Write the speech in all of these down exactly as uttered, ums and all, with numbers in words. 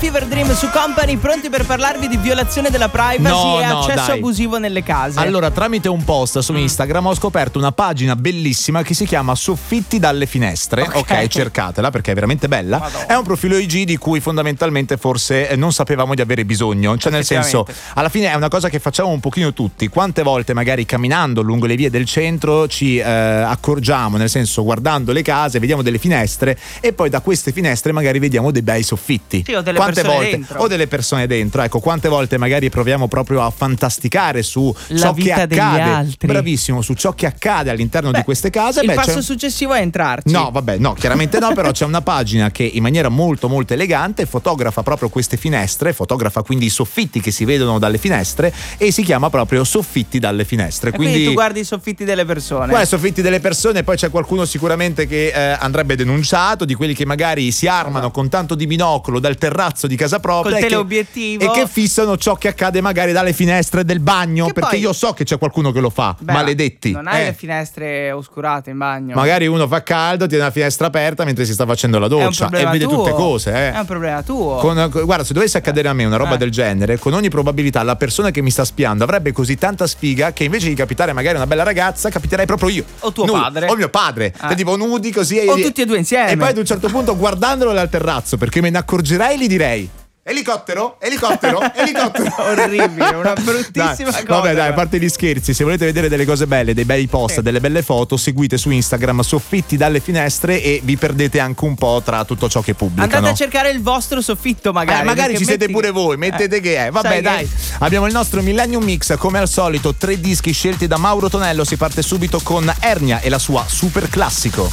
Fever Dream su Company, pronti per parlarvi di violazione della privacy no, e no, accesso dai. abusivo nelle case. Allora, tramite un post su Instagram ho scoperto una pagina bellissima che si chiama Soffitti dalle finestre. Ok, okay, cercatela perché è veramente bella. Madonna. È un profilo I G di cui fondamentalmente forse non sapevamo di avere bisogno. Cioè, nel senso, alla fine è una cosa che facciamo un pochino tutti. Quante volte magari camminando lungo le vie del centro ci eh, accorgiamo, nel senso, guardando le case, vediamo delle finestre e poi da queste finestre magari vediamo dei bei soffitti. Sì, o delle quante persone volte dentro. o delle persone dentro. Ecco, quante volte magari proviamo proprio a fantasticare su la ciò vita che accade. degli altri. Bravissimo, su ciò che accade all'interno Beh, di queste case. Il Beh, passo c'è... successivo è entrarci. No, vabbè, no, chiaramente no, però c'è una pagina che in maniera molto molto elegante fotografa proprio queste finestre, fotografa quindi i soffitti che si vedono dalle finestre e si chiama proprio Soffitti dalle finestre. E quindi, quindi tu guardi i soffitti delle persone. Guarda i soffitti delle persone, poi c'è qualcuno sicuramente che eh, andrebbe denunciato, di quelli che magari si armano con tanto di binocolo dal terrazzo di casa propria col e teleobiettivo che, e che fissano ciò che accade magari dalle finestre del bagno, che perché poi... io so che c'è qualcuno che lo fa. Beh, maledetti. Non hai eh. le finestre oscurate in bagno. Magari uno fa caldo, tiene la finestra aperta mentre si sta facendo la doccia e vede tuo. tutte cose. Eh. È un problema tuo. Con, guarda, se dovesse accadere a me una roba eh. del genere, con ogni probabilità la persona che mi sta spiando avrebbe così tanta sfiga che invece di capitare magari una bella ragazza, capiterei proprio io. O tuo Nudi, padre. O mio padre. Eh. Cioè, tipo nudi così. O e, tutti e due insieme. E poi ad un certo punto guardandolo dal terrazzo, perché me ne accorgerei, gli direi: elicottero? Elicottero? Elicottero? Orribile, una bruttissima dai, cosa. Vabbè, dai, a parte gli scherzi, se volete vedere delle cose belle, dei bei post, sì. delle belle foto, seguite su Instagram Soffitti dalle finestre e vi perdete anche un po' tra tutto ciò che pubblicano. Andate a cercare il vostro soffitto, magari. Eh, magari ci siete metti... pure voi, mettete eh. che è. Vabbè, Sai, dai. Che... Abbiamo il nostro Millennium Mix, come al solito, tre dischi scelti da Mauro Tonello. Si parte subito con Ernia e la sua super classico.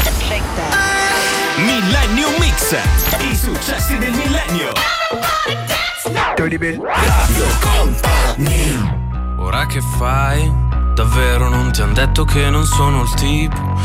Millennium Mix, i successi del millennio. Radio Company. Ora che fai? Davvero non ti han detto che non sono il tipo